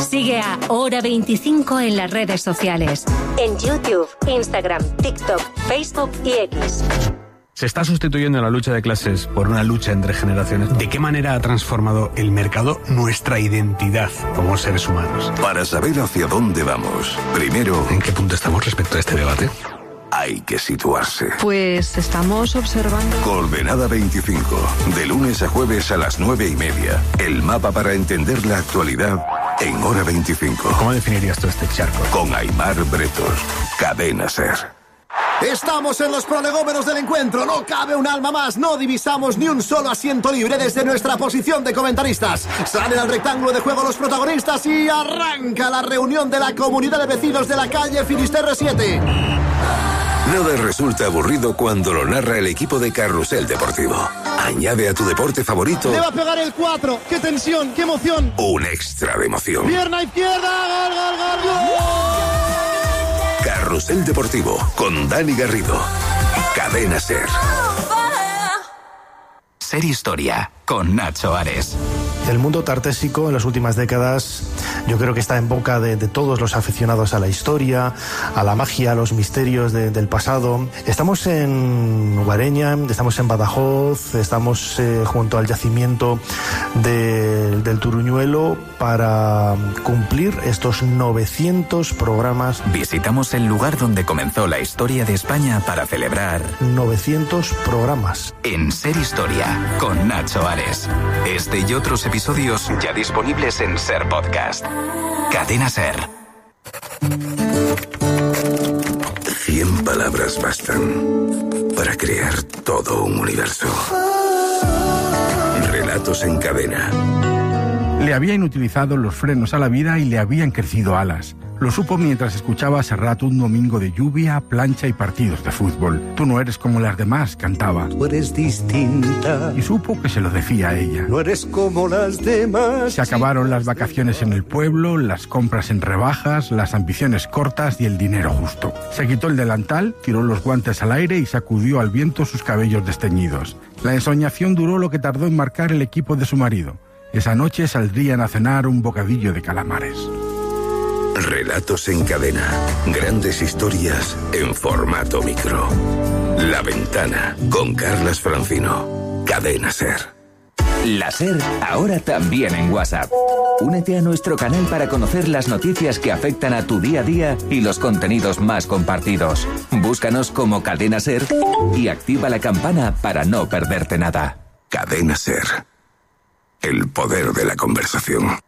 Sigue a Hora 25 en las redes sociales. En YouTube, Instagram, TikTok, Facebook y X. Se está sustituyendo la lucha de clases por una lucha entre generaciones. ¿De qué manera ha transformado el mercado nuestra identidad como seres humanos? Para saber hacia dónde vamos, primero, ¿en qué punto estamos respecto a este debate? Hay que situarse. Pues estamos observando. Coordenada 25, de lunes a jueves a las 9:30. El mapa para entender la actualidad en Hora 25. ¿Cómo definirías tú este charco? Con Aimar Bretos, Cadena SER. Estamos en los prolegómenos del encuentro, no cabe un alma más, no divisamos ni un solo asiento libre desde nuestra posición de comentaristas. Salen al rectángulo de juego los protagonistas y arranca la reunión de la comunidad de vecinos de la calle Finisterre 7. Nada resulta aburrido cuando lo narra el equipo de Carrusel Deportivo. Añade a tu deporte favorito... Le va a pegar el 4, qué tensión, qué emoción. Un extra de emoción. Pierna izquierda, gol, gol, gol, gol. Carrusel Deportivo, con Dani Garrido. Cadena SER. Ser Historia, con Nacho Ares. El mundo tartésico en las últimas décadas yo creo que está en boca de todos los aficionados a la historia, a la magia, a los misterios del pasado. Estamos en Guareña, estamos en Badajoz, estamos junto al yacimiento del Turuñuelo para cumplir estos 900 programas. Visitamos el lugar donde comenzó la historia de España para celebrar 900 programas. En Ser Historia, con Nacho Ares. Este y otros episodios ya disponibles en SER Podcast. Cadena SER. 100 palabras bastan para crear todo un universo. Relatos en cadena. Le habían utilizado los frenos a la vida y le habían crecido alas. Lo supo mientras escuchaba a Serrat un domingo de lluvia, plancha y partidos de fútbol. Tú no eres como las demás, cantaba. Tú eres distinta. Y supo que se lo decía a ella. No eres como las demás. Se acabaron las vacaciones en el pueblo, las compras en rebajas, las ambiciones cortas y el dinero justo. Se quitó el delantal, tiró los guantes al aire y sacudió al viento sus cabellos desteñidos. La ensoñación duró lo que tardó en marcar el equipo de su marido. Esa noche saldrían a cenar un bocadillo de calamares. Relatos en cadena. Grandes historias en formato micro. La Ventana, con Carlas Francino. Cadena SER. La SER, ahora también en WhatsApp. Únete a nuestro canal para conocer las noticias que afectan a tu día a día y los contenidos más compartidos. Búscanos como Cadena SER y activa la campana para no perderte nada. Cadena SER. El poder de la conversación.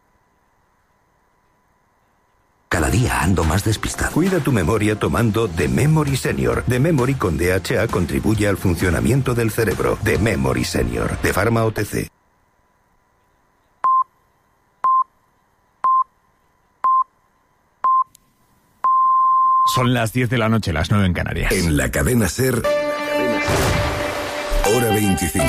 Cada día ando más despistado. Cuida tu memoria tomando The Memory Senior. The Memory con DHA contribuye al funcionamiento del cerebro. The Memory Senior, de Pharma OTC. Son las 10 de la noche, las 9 en Canarias. En la Cadena SER, Hora 25.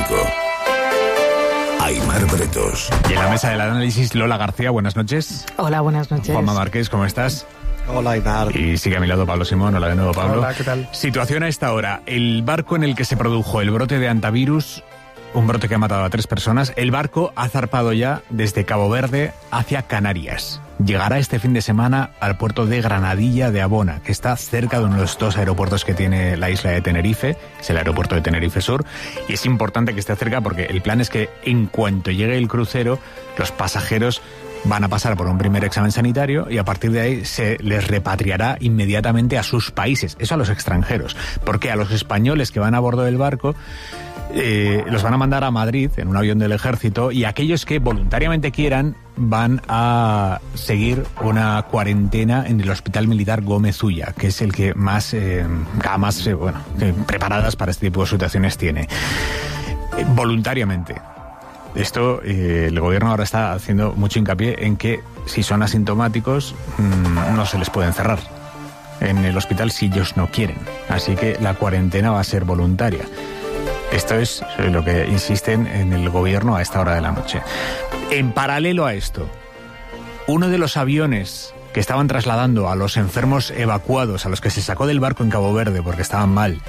Aimar Bretos. Y en la mesa del análisis, Lola García, buenas noches. Hola, buenas noches. Juanma Márquez, ¿cómo estás? Hola, Aimar. Y sigue a mi lado Pablo Simón. Hola de nuevo, Pablo. Hola, ¿qué tal? Situación a esta hora. El barco en el que se produjo el brote de antivirus, un brote que ha matado a 3 personas, el barco ha zarpado ya desde Cabo Verde hacia Canarias. Llegará este fin de semana al puerto de Granadilla de Abona, que está cerca de uno de los 2 aeropuertos que tiene la isla de Tenerife, es el aeropuerto de Tenerife Sur, y es importante que esté cerca porque el plan es que en cuanto llegue el crucero, los pasajeros van a pasar por un primer examen sanitario y a partir de ahí se les repatriará inmediatamente a sus países, eso a los extranjeros, porque a los españoles que van a bordo del barco los van a mandar a Madrid en un avión del ejército y aquellos que voluntariamente quieran van a seguir una cuarentena en el Hospital Militar Gómez Ulla, que es el que más preparadas para este tipo de situaciones tiene. Voluntariamente. Esto, el gobierno ahora está haciendo mucho hincapié en que si son asintomáticos no se les puede encerrar en el hospital si ellos no quieren. Así que la cuarentena va a ser voluntaria. Esto es lo que insisten en el gobierno a esta hora de la noche. En paralelo a esto, uno de los aviones que estaban trasladando a los enfermos evacuados, a los que se sacó del barco en Cabo Verde porque estaban mal,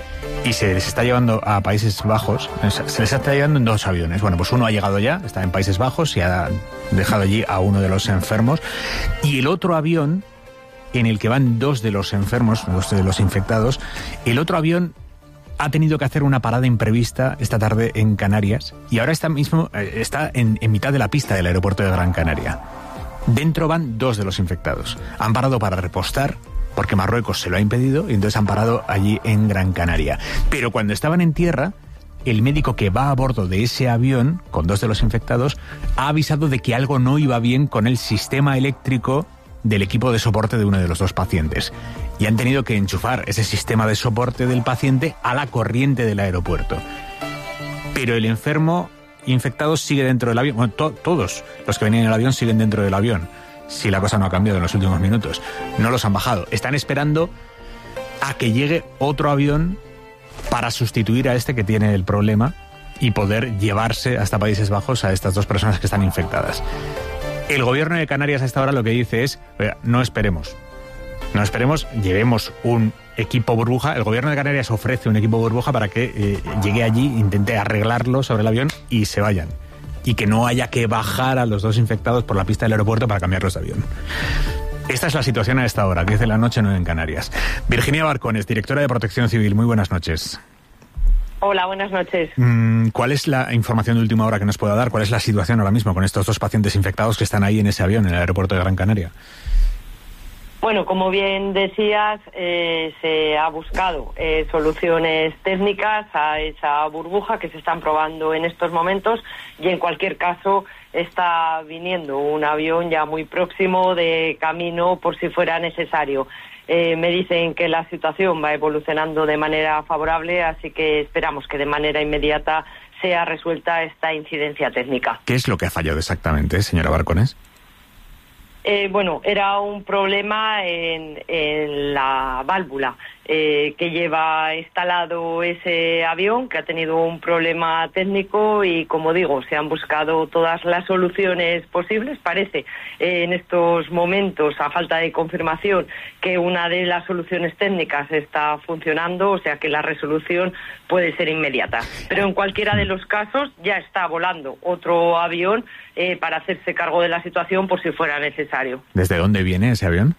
y se les está llevando a Países Bajos, se les está llevando en 2 aviones. Bueno, pues uno ha llegado ya, está en Países Bajos y ha dejado allí a uno de los enfermos, y el otro avión en el que van 2 de los enfermos, 2 de los infectados, el otro avión ha tenido que hacer una parada imprevista esta tarde en Canarias y ahora está en mitad de la pista del aeropuerto de Gran Canaria. Dentro van 2 de los infectados. Han parado para repostar porque Marruecos se lo ha impedido y entonces han parado allí en Gran Canaria. Pero cuando estaban en tierra, el médico que va a bordo de ese avión con 2 de los infectados ha avisado de que algo no iba bien con el sistema eléctrico del equipo de soporte de uno de los 2 pacientes. Y han tenido que enchufar ese sistema de soporte del paciente a la corriente del aeropuerto. Pero el enfermo infectado sigue dentro del avión. Bueno, todos los que venían en el avión siguen dentro del avión. Si la cosa no ha cambiado en los últimos minutos. No los han bajado. Están esperando a que llegue otro avión para sustituir a este que tiene el problema y poder llevarse hasta Países Bajos a estas 2 personas que están infectadas. El gobierno de Canarias a esta hora lo que dice es, no esperemos, llevemos un equipo burbuja. El gobierno de Canarias ofrece un equipo burbuja para que llegue allí, intente arreglarlo sobre el avión y se vayan. Y que no haya que bajar a los 2 infectados por la pista del aeropuerto para cambiarlos de avión. Esta es la situación a esta hora, 10 de la noche, 9 en Canarias. Virginia Barcones, directora de Protección Civil, muy buenas noches. Hola, buenas noches. ¿Cuál es la información de última hora que nos pueda dar? ¿Cuál es la situación ahora mismo con estos 2 pacientes infectados que están ahí en ese avión, en el aeropuerto de Gran Canaria? Bueno, como bien decías, se ha buscado soluciones técnicas a esa burbuja que se están probando en estos momentos y en cualquier caso está viniendo un avión ya muy próximo de camino por si fuera necesario. Me dicen que la situación va evolucionando de manera favorable, así que esperamos que de manera inmediata sea resuelta esta incidencia técnica. ¿Qué es lo que ha fallado exactamente, señora Barcones? Bueno, era un problema en la válvula que lleva instalado ese avión, que ha tenido un problema técnico y, como digo, se han buscado todas las soluciones posibles. Parece en estos momentos, a falta de confirmación, que una de las soluciones técnicas está funcionando, o sea que la resolución puede ser inmediata. Pero en cualquiera de los casos ya está volando otro avión para hacerse cargo de la situación por si fuera necesario. ¿Desde dónde viene ese avión?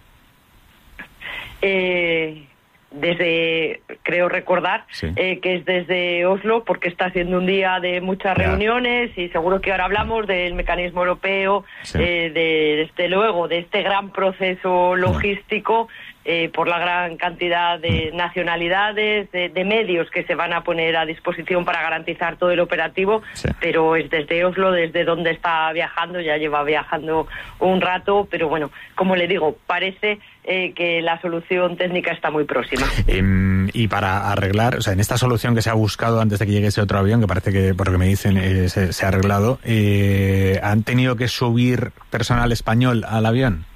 Desde, creo recordar, sí, que es desde Oslo, porque está siendo un día de muchas reuniones y seguro que ahora hablamos del mecanismo europeo, sí, desde luego, de este gran proceso logístico, por la gran cantidad de nacionalidades, de medios que se van a poner a disposición para garantizar todo el operativo, sí, pero es desde Oslo, desde donde está viajando, ya lleva viajando un rato, pero bueno, como le digo, parece que la solución técnica está muy próxima. Y para arreglar, o sea, en esta solución que se ha buscado antes de que llegue ese otro avión, que parece que, por lo que me dicen, se ha arreglado, ¿han tenido que subir personal español al avión?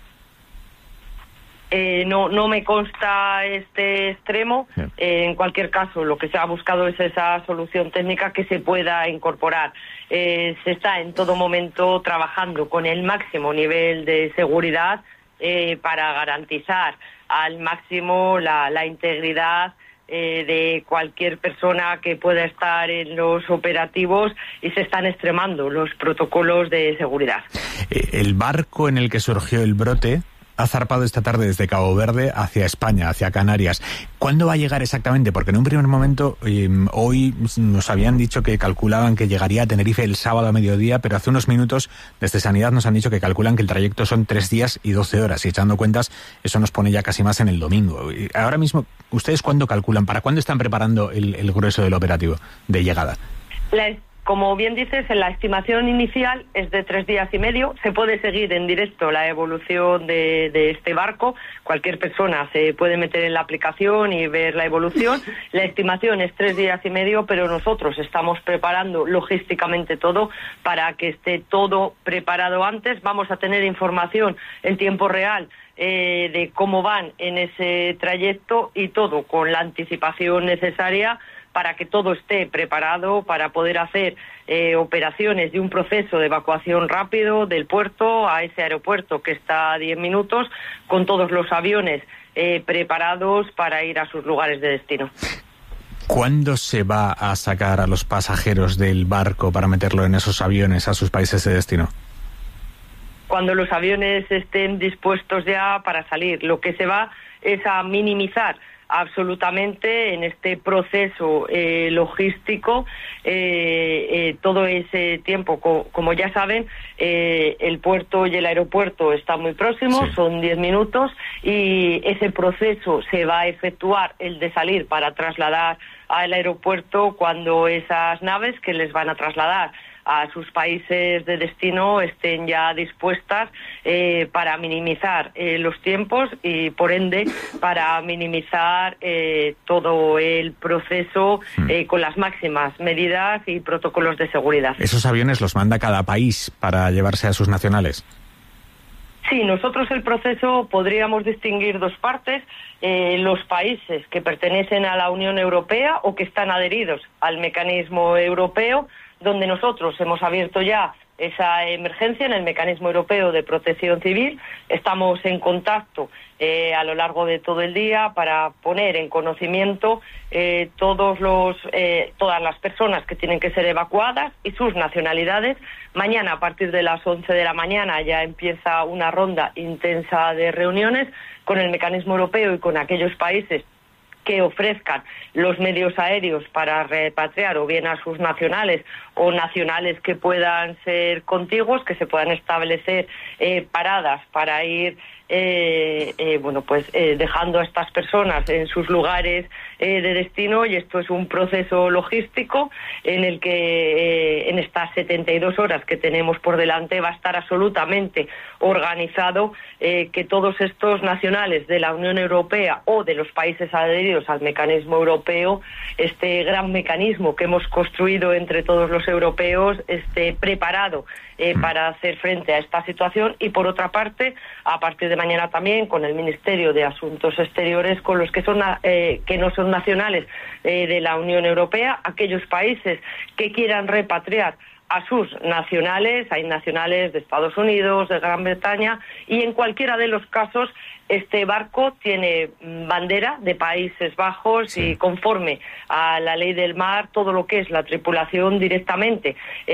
No me consta este extremo. En cualquier caso, lo que se ha buscado es esa solución técnica que se pueda incorporar. Se está en todo momento trabajando con el máximo nivel de seguridad para garantizar al máximo la integridad de cualquier persona que pueda estar en los operativos y se están extremando los protocolos de seguridad. El barco en el que surgió el brote ha zarpado esta tarde desde Cabo Verde hacia España, hacia Canarias. ¿Cuándo va a llegar exactamente? Porque en un primer momento, hoy nos habían dicho que calculaban que llegaría a Tenerife el sábado a mediodía, pero hace unos minutos desde Sanidad nos han dicho que calculan que el trayecto son 3 días y 12 horas. Y echando cuentas, eso nos pone ya casi más en el domingo. Ahora mismo, ¿ustedes cuándo calculan? ¿Para cuándo están preparando el grueso del operativo de llegada? Como bien dices, la estimación inicial es de 3 días y medio. Se puede seguir en directo la evolución de este barco. Cualquier persona se puede meter en la aplicación y ver la evolución. La estimación es 3 días y medio, pero nosotros estamos preparando logísticamente todo para que esté todo preparado antes. Vamos a tener información en tiempo real de cómo van en ese trayecto y todo con la anticipación necesaria para que todo esté preparado para poder hacer operaciones de un proceso de evacuación rápido del puerto a ese aeropuerto que está a 10 minutos, con todos los aviones preparados para ir a sus lugares de destino. ¿Cuándo se va a sacar a los pasajeros del barco para meterlo en esos aviones a sus países de destino? Cuando los aviones estén dispuestos ya para salir. Lo que se va es a minimizar absolutamente en este proceso logístico todo ese tiempo. Como ya saben, el puerto y el aeropuerto están muy próximos, son 10 minutos, y ese proceso se va a efectuar, el de salir para trasladar al aeropuerto, cuando esas naves que les van a trasladar a sus países de destino estén ya dispuestas, para minimizar los tiempos y, por ende, para minimizar todo el proceso con las máximas medidas y protocolos de seguridad. ¿Esos aviones los manda cada país para llevarse a sus nacionales? Sí, nosotros el proceso podríamos distinguir dos partes. Los países que pertenecen a la Unión Europea o que están adheridos al mecanismo europeo, donde nosotros hemos abierto ya esa emergencia en el Mecanismo Europeo de Protección Civil. Estamos en contacto a lo largo de todo el día para poner en conocimiento todas las personas que tienen que ser evacuadas y sus nacionalidades. Mañana, a partir de las 11 de la mañana, ya empieza una ronda intensa de reuniones con el Mecanismo Europeo y con aquellos países que ofrezcan los medios aéreos para repatriar o bien a sus nacionales o nacionales que puedan ser contiguos, que se puedan establecer paradas para ir dejando a estas personas en sus lugares de destino. Y esto es un proceso logístico en el que en estas 72 horas que tenemos por delante va a estar absolutamente organizado, que todos estos nacionales de la Unión Europea o de los países adheridos al mecanismo europeo, este gran mecanismo que hemos construido entre todos los europeos, esté preparado para hacer frente a esta situación. Y por otra parte, a partir de mañana también con el Ministerio de Asuntos Exteriores, con los que no son nacionales de la Unión Europea, aquellos países que quieran repatriar a sus nacionales, hay nacionales de Estados Unidos, de Gran Bretaña, y en cualquiera de los casos este barco tiene bandera de Países Bajos, y conforme a la ley del mar, todo lo que es la tripulación directamente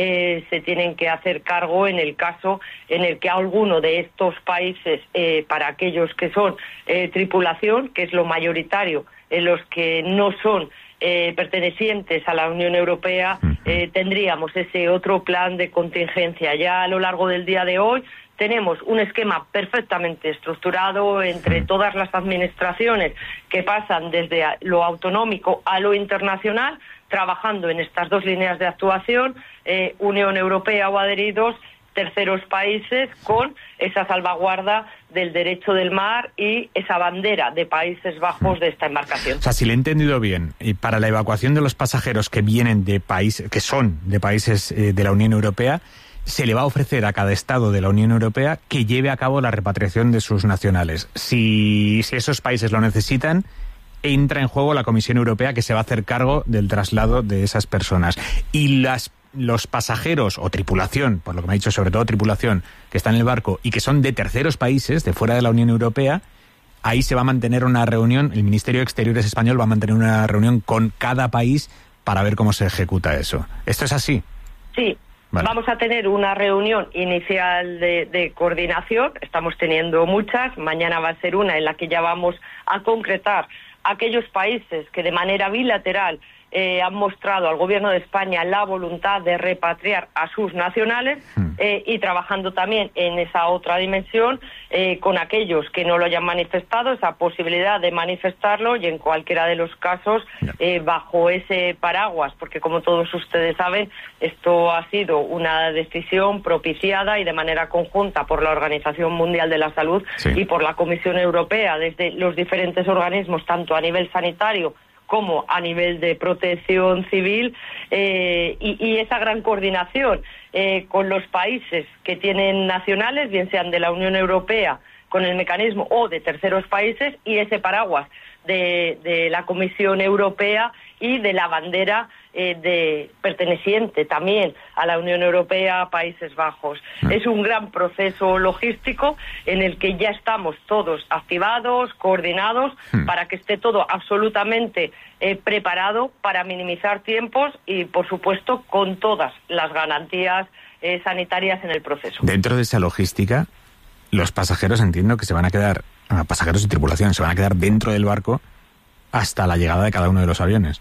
se tienen que hacer cargo en el caso en el que alguno de estos países, para aquellos que son tripulación, que es lo mayoritario, en los que no son pertenecientes a la Unión Europea, tendríamos ese otro plan de contingencia. Ya a lo largo del día de hoy tenemos un esquema perfectamente estructurado entre todas las administraciones que pasan desde lo autonómico a lo internacional, trabajando en estas dos líneas de actuación, Unión Europea o adheridos, terceros países, con esa salvaguarda del derecho del mar y esa bandera de Países Bajos de esta embarcación. O sea, si le he entendido bien, y para la evacuación de los pasajeros que vienen de países, que son de países de la Unión Europea, se le va a ofrecer a cada Estado de la Unión Europea que lleve a cabo la repatriación de sus nacionales. Si esos países lo necesitan, entra en juego la Comisión Europea, que se va a hacer cargo del traslado de esas personas. Y los pasajeros o tripulación, por lo que me ha dicho, sobre todo tripulación, que está en el barco y que son de terceros países, de fuera de la Unión Europea, ahí se va a mantener una reunión, el Ministerio de Exteriores español va a mantener una reunión con cada país para ver cómo se ejecuta eso. ¿Esto es así? Sí. Vale. Vamos a tener una reunión inicial de coordinación, estamos teniendo muchas, mañana va a ser una en la que ya vamos a concretar aquellos países que de manera bilateral han mostrado al Gobierno de España la voluntad de repatriar a sus nacionales, y trabajando también en esa otra dimensión con aquellos que no lo hayan manifestado, esa posibilidad de manifestarlo, y en cualquiera de los casos bajo ese paraguas, porque como todos ustedes saben, esto ha sido una decisión propiciada y de manera conjunta por la Organización Mundial de la Salud y por la Comisión Europea, desde los diferentes organismos, tanto a nivel sanitario como a nivel de protección civil, y esa gran coordinación con los países que tienen nacionales, bien sean de la Unión Europea con el mecanismo o de terceros países y ese paraguas de la Comisión Europea y de la bandera perteneciente también a la Unión Europea, Países Bajos. Es un gran proceso logístico en el que ya estamos todos activados, coordinados, para que esté todo absolutamente preparado para minimizar tiempos y, por supuesto, con todas las garantías sanitarias en el proceso. Dentro de esa logística, los pasajeros entiendo que se van a quedar, pasajeros y tripulación, se van a quedar dentro del barco hasta la llegada de cada uno de los aviones.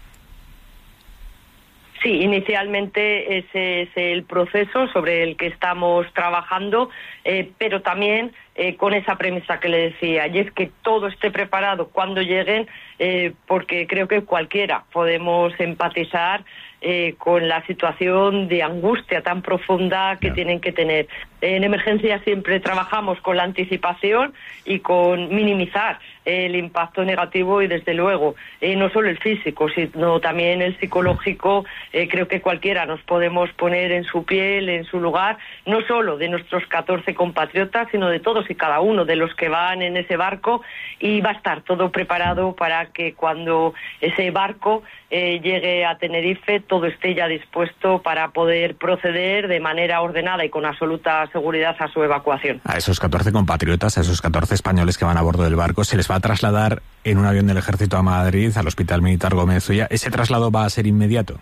Sí, inicialmente ese es el proceso sobre el que estamos trabajando, pero también con esa premisa que le decía, y es que todo esté preparado cuando lleguen, porque creo que cualquiera podemos empatizar con la situación de angustia tan profunda que tienen que tener. En emergencia siempre trabajamos con la anticipación y con minimizar el impacto negativo y, desde luego, no solo el físico, sino también el psicológico. Creo que cualquiera nos podemos poner en su piel, en su lugar, no solo de nuestros 14 compatriotas, sino de todos y cada uno de los que van en ese barco, y va a estar todo preparado para que cuando ese barco llegue a Tenerife, todo esté ya dispuesto para poder proceder de manera ordenada y con absoluta seguridad a su evacuación. A esos 14 compatriotas, a esos 14 españoles que van a bordo del barco, se les va a trasladar en un avión del Ejército a Madrid, al Hospital Militar Gómez Ulla. ¿Ese traslado va a ser inmediato?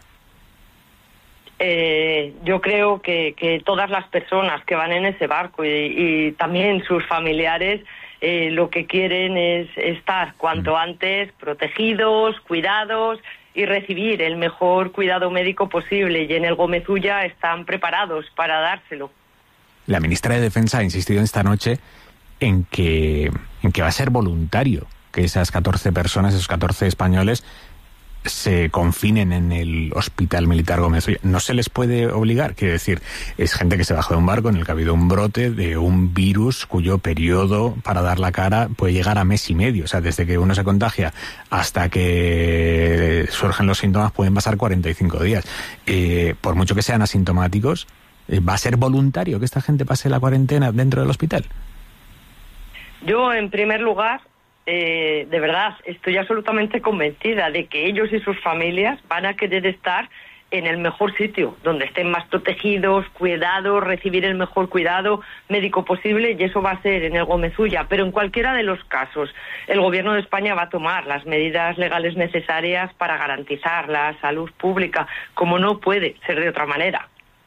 Yo creo que todas las personas que van en ese barco y también sus familiares lo que quieren es estar cuanto antes protegidos, cuidados y recibir el mejor cuidado médico posible, y en el Gómez Ulla están preparados para dárselo. La ministra de Defensa ha insistido esta noche en que va a ser voluntario que esas 14 personas, esos 14 españoles, se confinen en el Hospital Militar Gómez Ulla. No se les puede obligar, quiero decir, es gente que se bajó de un barco en el que ha habido un brote de un virus cuyo periodo para dar la cara puede llegar a mes y medio. O sea, desde que uno se contagia hasta que surgen los síntomas pueden pasar 45 días. Por mucho que sean asintomáticos, ¿va a ser voluntario que esta gente pase la cuarentena dentro del hospital? Yo, en primer lugar, de verdad, estoy absolutamente convencida de que ellos y sus familias van a querer estar en el mejor sitio, donde estén más protegidos, cuidados, recibir el mejor cuidado médico posible, y eso va a ser en el Gómez Ulla. Pero en cualquiera de los casos, el Gobierno de España va a tomar las medidas legales necesarias para garantizar la salud pública, como no puede ser de otra manera.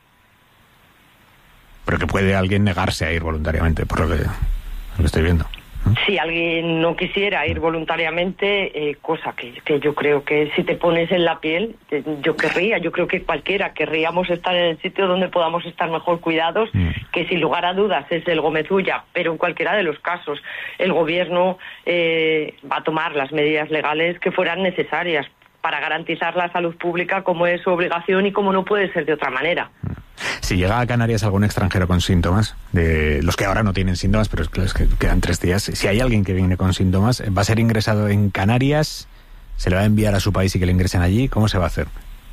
Pero que puede alguien negarse a ir voluntariamente, por lo que estoy viendo. Si alguien no quisiera ir voluntariamente, cosa que yo creo que si te pones en la piel, yo creo que cualquiera querríamos estar en el sitio donde podamos estar mejor cuidados, que sin lugar a dudas es el Gómez Ulla, pero en cualquiera de los casos el Gobierno va a tomar las medidas legales que fueran necesarias para garantizar la salud pública, como es su obligación y como no puede ser de otra manera. Si llega a Canarias algún extranjero con síntomas, de los que ahora no tienen síntomas, pero es que quedan 3 días, si hay alguien que viene con síntomas, ¿va a ser ingresado en Canarias? ¿Se le va a enviar a su país y que le ingresen allí? ¿Cómo se va a hacer?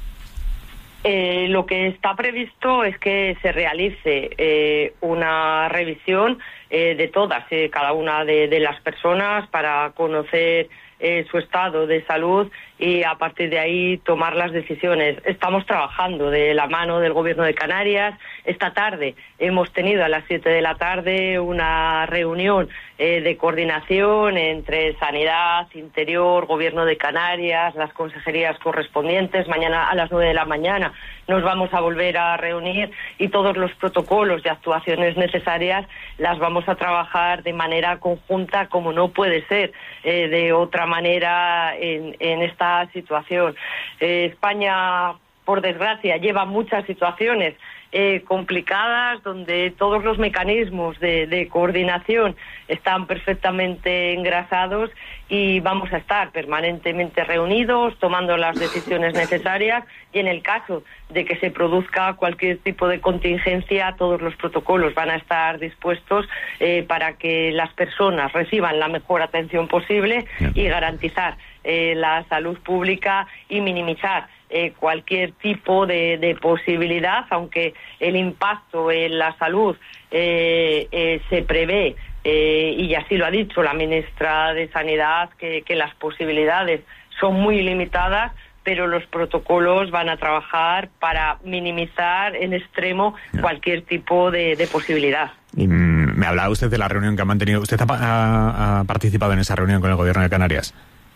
Lo que está previsto es que se realice una revisión de todas, cada una de las personas, para conocer su estado de salud y a partir de ahí tomar las decisiones. Estamos trabajando de la mano del Gobierno de Canarias. Esta tarde hemos tenido a las 7 de la tarde una reunión de coordinación entre Sanidad, Interior, Gobierno de Canarias, las consejerías correspondientes. Mañana a las 9 de la mañana nos vamos a volver a reunir y todos los protocolos y actuaciones necesarias las vamos a trabajar de manera conjunta, como no puede ser de otra manera en esta situación. España, por desgracia, lleva muchas situaciones complicadas, donde todos los mecanismos de coordinación están perfectamente engrasados, y vamos a estar permanentemente reunidos, tomando las decisiones necesarias, y en el caso de que se produzca cualquier tipo de contingencia, todos los protocolos van a estar dispuestos para que las personas reciban la mejor atención posible y garantizar la salud pública y minimizar cualquier tipo de posibilidad, aunque el impacto en la salud se prevé y así lo ha dicho la ministra de Sanidad, que las posibilidades son muy limitadas, pero los protocolos van a trabajar para minimizar en extremo cualquier tipo de posibilidad. Y me hablaba usted de la reunión que ha mantenido. ¿Usted ha participado en esa reunión con el Gobierno de Canarias?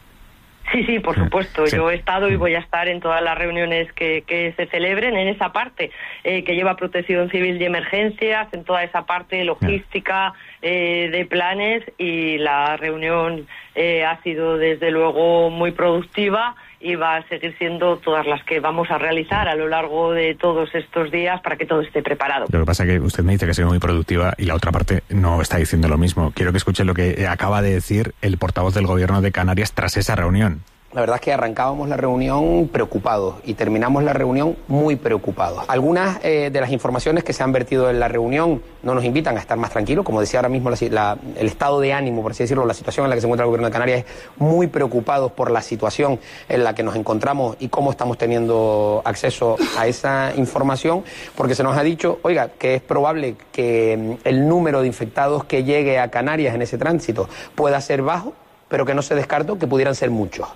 Sí, por supuesto. Sí. Yo he estado y voy a estar en todas las reuniones que se celebren en esa parte que lleva Protección Civil y Emergencias, en toda esa parte logística de planes, y la reunión ha sido desde luego muy productiva y va a seguir siendo todas las que vamos a realizar a lo largo de todos estos días para que todo esté preparado. Lo que pasa es que usted me dice que ha sido muy productiva y la otra parte no está diciendo lo mismo. Quiero que escuche lo que acaba de decir el portavoz del Gobierno de Canarias tras esa reunión. La verdad es que arrancábamos la reunión preocupados y terminamos la reunión muy preocupados. Algunas de las informaciones que se han vertido en la reunión no nos invitan a estar más tranquilos. Como decía ahora mismo, el estado de ánimo, por así decirlo, la situación en la que se encuentra el Gobierno de Canarias, es muy preocupados por la situación en la que nos encontramos y cómo estamos teniendo acceso a esa información, porque se nos ha dicho, oiga, que es probable que el número de infectados que llegue a Canarias en ese tránsito pueda ser bajo, pero que no se descartó que pudieran ser muchos.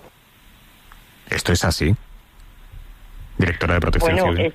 ¿Esto es así? Directora de Protección Civil.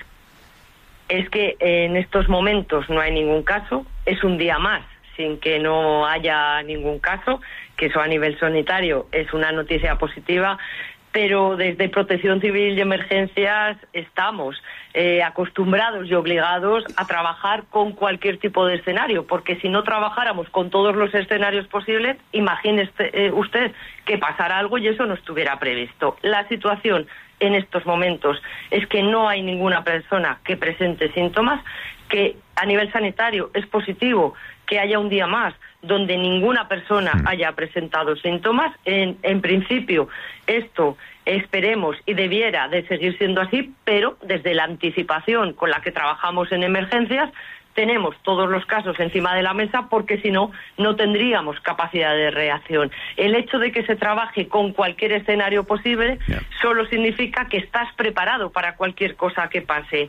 Es que en estos momentos no hay ningún caso, es un día más sin que no haya ningún caso, que eso a nivel sanitario es una noticia positiva, pero desde Protección Civil y Emergencias estamos acostumbrados y obligados a trabajar con cualquier tipo de escenario, porque si no trabajáramos con todos los escenarios posibles, imagínese usted que pasara algo y eso no estuviera previsto. La situación en estos momentos es que no hay ninguna persona que presente síntomas, que a nivel sanitario es positivo que haya un día más donde ninguna persona haya presentado síntomas. En principio, esto esperemos y debiera de seguir siendo así, pero desde la anticipación con la que trabajamos en emergencias, tenemos todos los casos encima de la mesa, porque si no, no tendríamos capacidad de reacción. El hecho de que se trabaje con cualquier escenario posible solo significa que estás preparado para cualquier cosa que pase.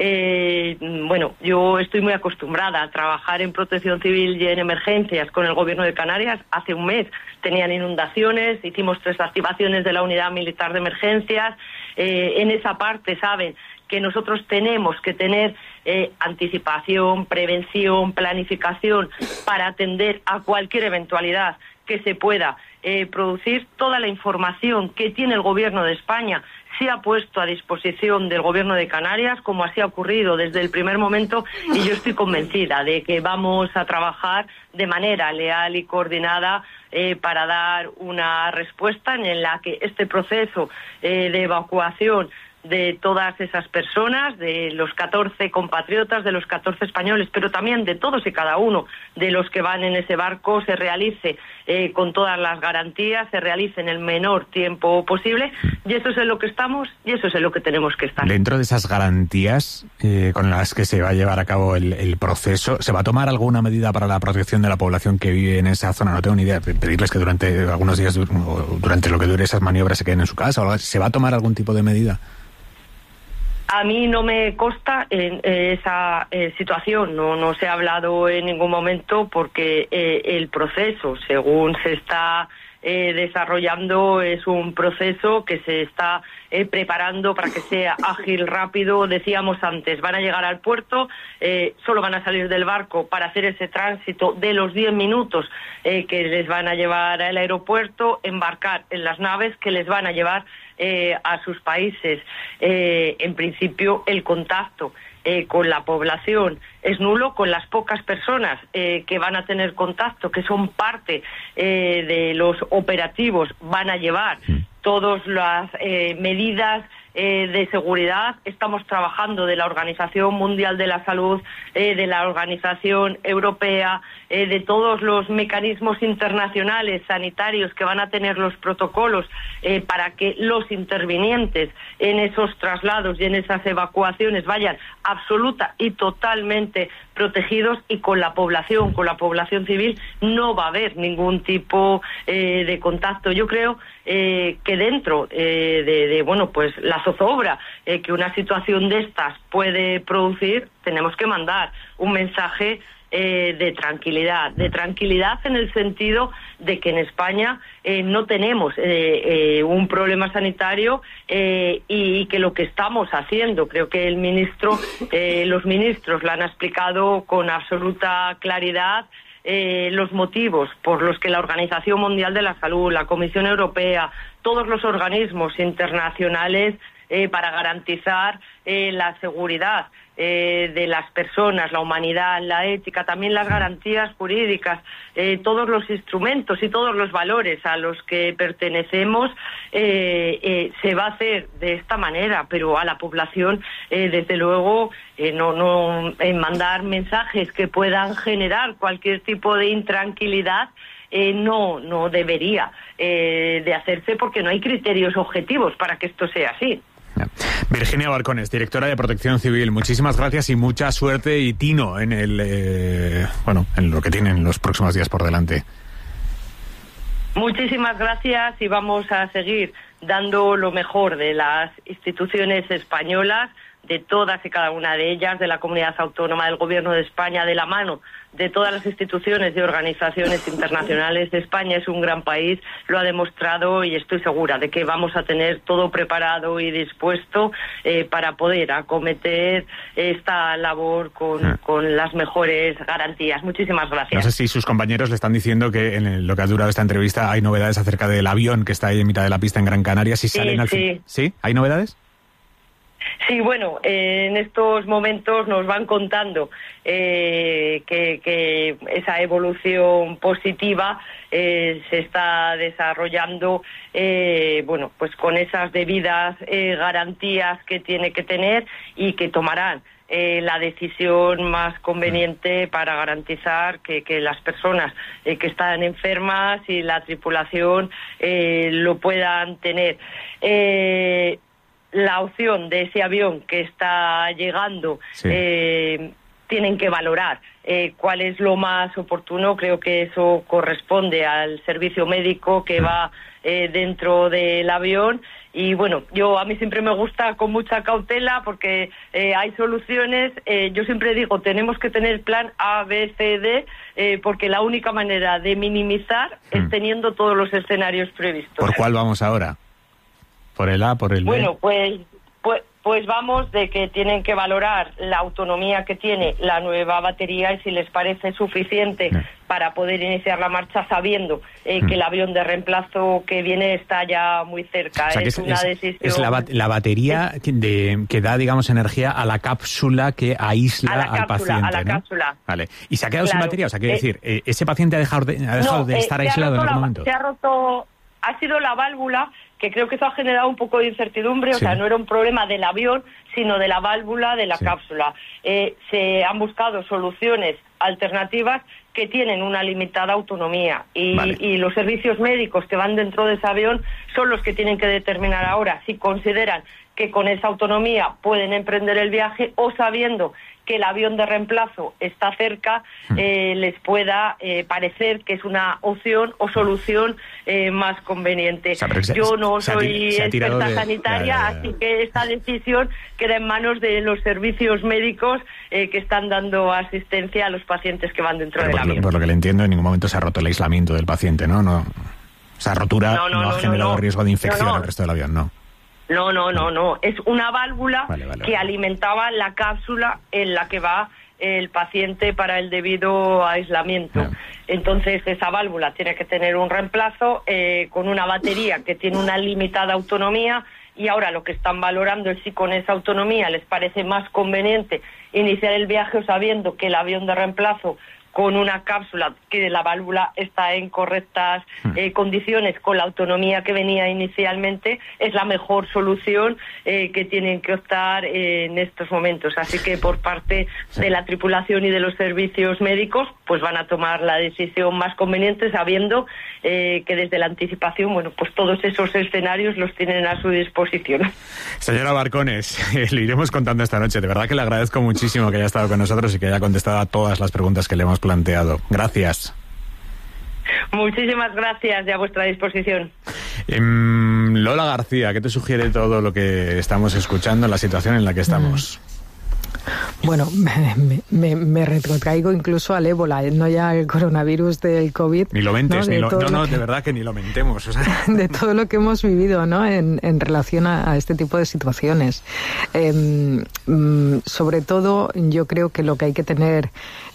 Bueno, yo estoy muy acostumbrada a trabajar en Protección Civil y en emergencias con el Gobierno de Canarias. Hace un mes tenían inundaciones, hicimos 3 activaciones de la Unidad Militar de Emergencias. En esa parte saben que nosotros tenemos que tener anticipación, prevención, planificación para atender a cualquier eventualidad que se pueda producir. Toda la información que tiene el Gobierno de España se ha puesto a disposición del Gobierno de Canarias, como así ha ocurrido desde el primer momento, y yo estoy convencida de que vamos a trabajar de manera leal y coordinada para dar una respuesta en la que este proceso de evacuación de todas esas personas, de los 14 compatriotas, de los 14 españoles, pero también de todos y cada uno de los que van en ese barco, se realice con todas las garantías, se realice en el menor tiempo posible, y eso es en lo que estamos y eso es en lo que tenemos que estar. Dentro de esas garantías con las que se va a llevar a cabo el proceso, ¿se va a tomar alguna medida para la protección de la población que vive en esa zona? No tengo ni idea, pedirles que durante algunos días, durante lo que dure esas maniobras, se queden en su casa, o ¿se va a tomar algún tipo de medida? A mí no me consta esa situación, no se ha hablado en ningún momento, porque el proceso, según se está desarrollando, es un proceso que se está preparando para que sea ágil, rápido. Decíamos antes, van a llegar al puerto, solo van a salir del barco para hacer ese tránsito de los 10 minutos que les van a llevar al aeropuerto, embarcar en las naves que les van a llevar a sus países. En principio, el contacto con la población es nulo, con las pocas personas que van a tener contacto, que son parte de los operativos, van a llevar todas las medidas de seguridad. Estamos trabajando de la Organización Mundial de la Salud, de la Organización Europea, de todos los mecanismos internacionales sanitarios que van a tener los protocolos para que los intervinientes en esos traslados y en esas evacuaciones vayan absoluta y totalmente protegidos, y con la población civil no va a haber ningún tipo de contacto. Yo creo que dentro de pues la zozobra que una situación de estas puede producir, tenemos que mandar un mensaje de tranquilidad en el sentido de que en España no tenemos un problema sanitario y que lo que estamos haciendo, creo que los ministros lo han explicado con absoluta claridad, los motivos por los que la Organización Mundial de la Salud, la Comisión Europea, todos los organismos internacionales para garantizar la seguridad de las personas, la humanidad, la ética, también las garantías jurídicas, todos los instrumentos y todos los valores a los que pertenecemos, se va a hacer de esta manera, pero a la población, desde luego, no mandar mensajes que puedan generar cualquier tipo de intranquilidad. No debería de hacerse, porque no hay criterios objetivos para que esto sea así. Virginia Barcones, directora de Protección Civil, muchísimas gracias y mucha suerte y tino en en lo que tienen los próximos días por delante. Muchísimas gracias y vamos a seguir dando lo mejor de las instituciones españolas, de todas y cada una de ellas, de la comunidad autónoma, del Gobierno de España, de la mano de todas las instituciones y organizaciones internacionales. España es un gran país, lo ha demostrado, y estoy segura de que vamos a tener todo preparado y dispuesto para poder acometer esta labor con las mejores garantías. Muchísimas gracias. No sé si sus compañeros le están diciendo que en lo que ha durado esta entrevista hay novedades acerca del avión que está ahí en mitad de la pista en Gran Canaria. Si salen al fin. ¿Sí? ¿Hay novedades? Sí, bueno, en estos momentos nos van contando que esa evolución positiva se está desarrollando, pues con esas debidas garantías que tiene que tener, y que tomarán la decisión más conveniente para garantizar que las personas que están enfermas y la tripulación lo puedan tener. La opción de ese avión que está llegando, tienen que valorar cuál es lo más oportuno. Creo que eso corresponde al servicio médico que va dentro del avión. Y bueno, a mí siempre me gusta con mucha cautela, porque hay soluciones. Yo siempre digo, tenemos que tener plan A, B, C, D, porque la única manera de minimizar es teniendo todos los escenarios previstos. ¿Por cuál vamos ahora? ¿Por el A, por el B? Bueno, pues vamos de que tienen que valorar la autonomía que tiene la nueva batería y si les parece suficiente para poder iniciar la marcha, sabiendo que el avión de reemplazo que viene está ya muy cerca. O sea, es una decisión. Es la batería que da, digamos, energía a la cápsula que aísla al paciente. A la cápsula. Vale. ¿Y se ha quedado sin batería? O sea, quiere decir, ¿ese paciente ha dejado de estar aislado en algún momento? Se ha roto, ha sido la válvula, que creo que eso ha generado un poco de incertidumbre. O sea, no era un problema del avión, sino de la válvula de la cápsula. Se han buscado soluciones alternativas que tienen una limitada autonomía, y los servicios médicos que van dentro de ese avión son los que tienen que determinar ahora si consideran que con esa autonomía pueden emprender el viaje, o sabiendo que el avión de reemplazo está cerca, les pueda parecer que es una opción o solución más conveniente. O sea, yo no soy experta sanitaria, así que esta decisión queda en manos de los servicios médicos que están dando asistencia a los pacientes que van dentro del avión. Por lo que le entiendo, en ningún momento se ha roto el aislamiento del paciente, ¿no? Esa rotura no ha generado riesgo de infección al resto del avión, ¿no? No. Es una válvula que alimentaba la cápsula en la que va el paciente para el debido aislamiento. Entonces, esa válvula tiene que tener un reemplazo con una batería que tiene una limitada autonomía, y ahora lo que están valorando es si con esa autonomía les parece más conveniente iniciar el viaje, sabiendo que el avión de reemplazo, con una cápsula que la válvula está en correctas condiciones, con la autonomía que venía inicialmente, es la mejor solución que tienen que optar en estos momentos. Así que por parte de la tripulación y de los servicios médicos, pues van a tomar la decisión más conveniente, sabiendo que desde la anticipación, pues todos esos escenarios los tienen a su disposición. Señora Barcones, le iremos contando esta noche. De verdad que le agradezco muchísimo que haya estado con nosotros y que haya contestado a todas las preguntas que le hemos planteado. Gracias. Muchísimas gracias y a vuestra disposición. Lola García, ¿qué te sugiere todo lo que estamos escuchando en la situación en la que estamos? Bueno, me retrotraigo incluso al ébola, no ya al coronavirus del COVID. Ni lo mentes, ¿no? De verdad que ni lo mentemos. O sea. De todo lo que hemos vivido, ¿no? En relación a este tipo de situaciones. Sobre todo, yo creo que lo que hay que tener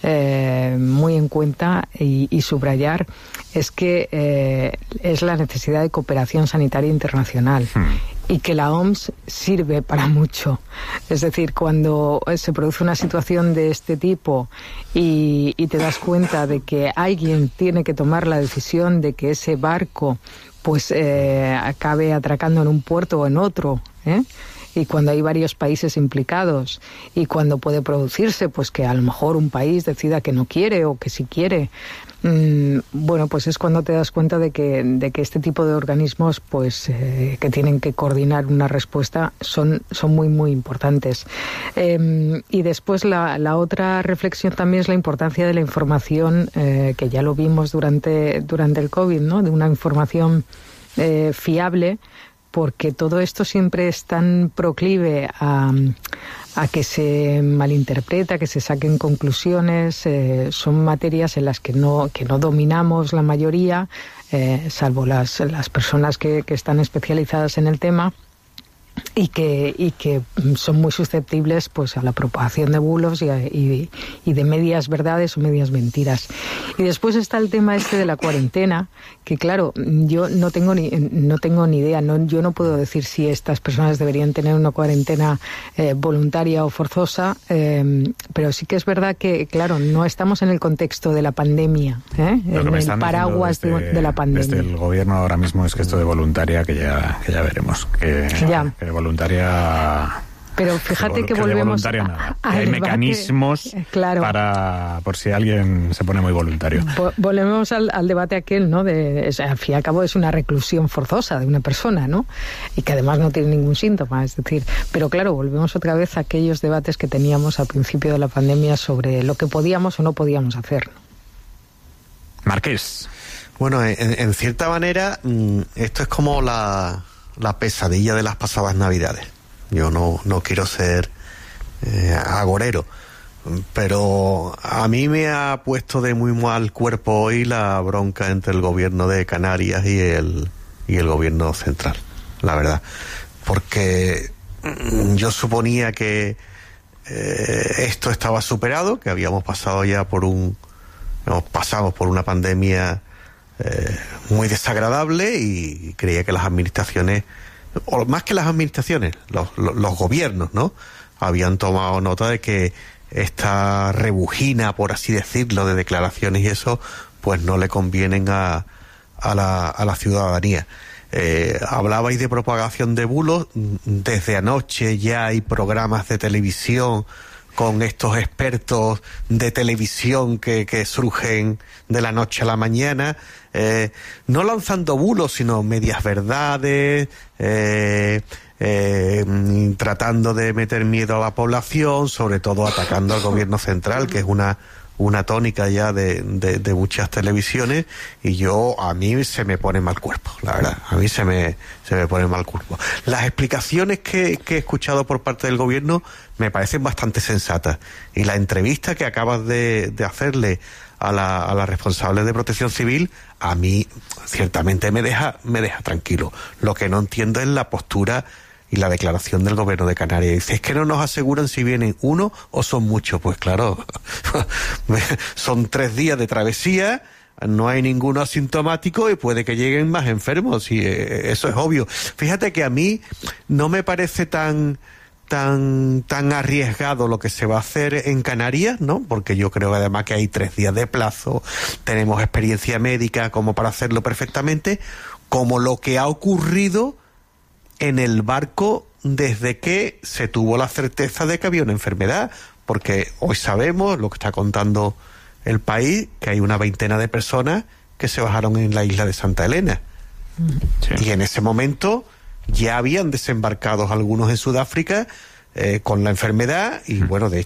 muy en cuenta y subrayar es que es la necesidad de cooperación sanitaria internacional. Y que la OMS sirve para mucho. Es decir, cuando se produce una situación de este tipo y te das cuenta de que alguien tiene que tomar la decisión de que ese barco pues acabe atracando en un puerto o en otro, y cuando hay varios países implicados y cuando puede producirse pues que a lo mejor un país decida que no quiere o que sí quiere, bueno, pues es cuando te das cuenta de que este tipo de organismos pues que tienen que coordinar una respuesta son muy muy importantes. Y después la otra reflexión también es la importancia de la información, que ya lo vimos durante el COVID, ¿no? De una información fiable, porque todo esto siempre es tan proclive a que se malinterpreta, que se saquen conclusiones. Son materias en las que no dominamos la mayoría, salvo las personas que están especializadas en el tema, y que son muy susceptibles pues a la propagación de bulos y de medias verdades o medias mentiras. Y después está el tema este de la cuarentena, que claro, yo no tengo ni idea, yo no puedo decir si estas personas deberían tener una cuarentena voluntaria o forzosa, pero sí que es verdad que, claro, no estamos en el contexto de la pandemia, en el paraguas de la pandemia. Desde el gobierno ahora mismo es que esto de voluntaria, que ya veremos, que voluntaria. Pero fíjate que volvemos hay mecanismos para, por si alguien se pone muy voluntario. Volvemos al debate aquel, ¿no? Al fin y al cabo es una reclusión forzosa de una persona, ¿no? Y que además no tiene ningún síntoma, es decir, pero claro, volvemos otra vez a aquellos debates que teníamos al principio de la pandemia sobre lo que podíamos o no podíamos hacer. Marqués. Bueno, en cierta manera, esto es como la pesadilla de las pasadas Navidades. Yo no quiero ser agorero, pero a mí me ha puesto de muy mal cuerpo hoy la bronca entre el gobierno de Canarias y el gobierno central, la verdad. Porque yo suponía que esto estaba superado, que habíamos pasado ya pasamos por una pandemia muy desagradable, y creía que las administraciones, o más que las administraciones, los gobiernos, ¿no?, habían tomado nota de que esta rebujina, por así decirlo, de declaraciones y eso, pues no le convienen a la ciudadanía. Hablabais de propagación de bulos. Desde anoche ya hay programas de televisión con estos expertos de televisión que surgen de la noche a la mañana, no lanzando bulos, sino medias verdades, tratando de meter miedo a la población, sobre todo atacando al gobierno central, que es una tónica ya de muchas televisiones, y a mí se me pone mal cuerpo, la verdad, a mí se me pone mal cuerpo. Las explicaciones que he escuchado por parte del gobierno me parecen bastante sensatas, y la entrevista que acabas de hacerle a la responsable de Protección Civil, a mí ciertamente me deja tranquilo. Lo que no entiendo es la postura y la declaración del gobierno de Canarias. Dice, es que no nos aseguran si vienen uno o son muchos. Pues claro, son 3 días de travesía, no hay ninguno asintomático y puede que lleguen más enfermos, y eso es obvio. Fíjate que a mí no me parece tan arriesgado lo que se va a hacer en Canarias, ¿no? Porque yo creo que además que hay 3 días de plazo, tenemos experiencia médica como para hacerlo perfectamente, como lo que ha ocurrido en el barco desde que se tuvo la certeza de que había una enfermedad, porque hoy sabemos, lo que está contando El País, que hay una 20 de personas que se bajaron en la isla de Santa Elena. Sí. Y en ese momento ya habían desembarcado algunos en Sudáfrica con la enfermedad, y bueno, de hecho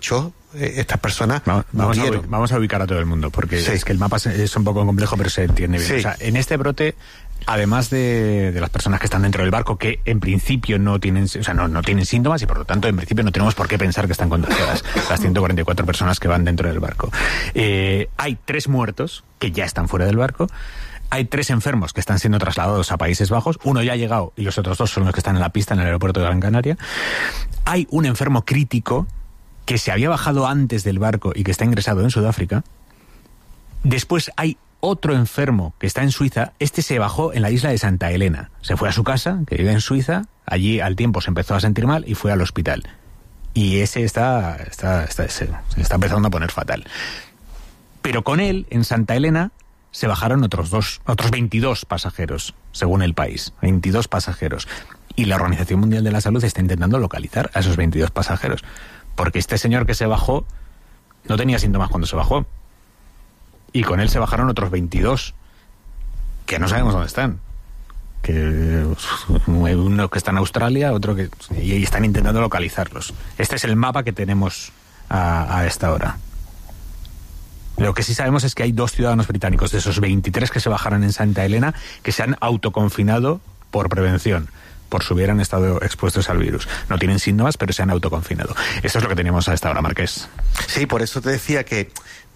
estas personas vamos a ubicar a todo el mundo, porque es que el mapa es un poco complejo, pero se entiende bien. O sea, en este brote, además de las personas que están dentro del barco, que en principio no tienen síntomas y por lo tanto en principio no tenemos por qué pensar que están contagiadas, las 144 personas que van dentro del barco. Hay 3 muertos que ya están fuera del barco. Hay 3 enfermos que están siendo trasladados a Países Bajos. Uno ya ha llegado y los otros 2 son los que están en la pista en el aeropuerto de Gran Canaria. Hay un enfermo crítico que se había bajado antes del barco y que está ingresado en Sudáfrica. Después hay otro enfermo que está en Suiza. Este se bajó en la isla de Santa Elena. Se fue a su casa, que vive en Suiza. Allí al tiempo se empezó a sentir mal y fue al hospital. Y ese se está empezando a poner fatal. Pero con él, en Santa Elena, se bajaron otros 22 pasajeros, según el país. 22 pasajeros. Y la Organización Mundial de la Salud está intentando localizar a esos 22 pasajeros. Porque este señor que se bajó no tenía síntomas cuando se bajó. Y con él se bajaron otros 22, que no sabemos dónde están. Que uno que está en Australia, otro que... Y están intentando localizarlos. Este es el mapa que tenemos a esta hora. Lo que sí sabemos es que hay 2 ciudadanos británicos de esos 23 que se bajaron en Santa Elena que se han autoconfinado por prevención, por si hubieran estado expuestos al virus. No tienen síntomas, pero se han autoconfinado. Eso es lo que tenemos a esta hora, Marqués. Sí, por eso te decía que